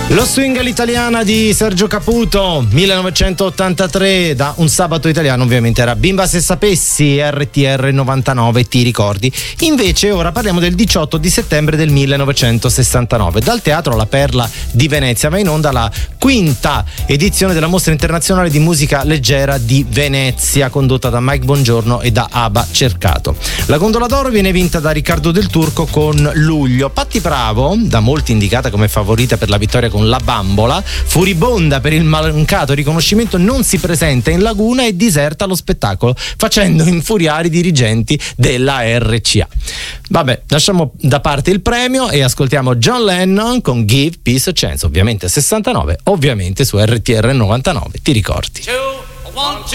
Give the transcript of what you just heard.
Lo swing all'italiana di Sergio Caputo, 1983, da Un sabato italiano, ovviamente era Bimba se sapessi, RTR 99, ti ricordi? Invece ora parliamo del 18 di settembre del 1969. Dal Teatro La Perla di Venezia va in onda la quinta edizione della Mostra Internazionale di Musica Leggera di Venezia, condotta da Mike Bongiorno e da Aba Cercato. La gondola d'oro viene vinta da Riccardo Del Turco con Luglio. Patti Bravo, da molti indicata come favorita per la vittoria con La Bambola, furibonda per il mancato riconoscimento, non si presenta in laguna e diserta lo spettacolo, facendo infuriare i dirigenti della RCA. Vabbè, lasciamo da parte il premio e ascoltiamo John Lennon con Give Peace a Chance, ovviamente 69, ovviamente su RTR 99, ti ricordi? 2, 1, 2